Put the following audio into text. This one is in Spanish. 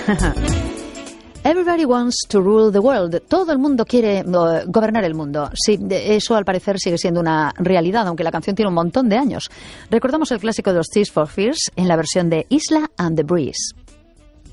Everybody wants to rule the world. Todo el mundo quiere gobernar el mundo. Sí, eso al parecer sigue siendo una realidad, aunque la canción tiene un montón de años. Recordamos el clásico de los Tears for Fears en la versión de Isla and the Breeze.